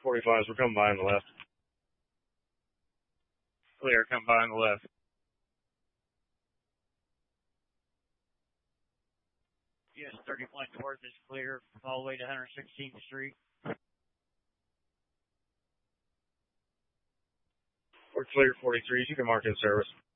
45s, we're coming by on the left. Clear, come by on the left. Yes, 30 points north is clear all the way to 116th Street. We're clear 43s, you can mark in service.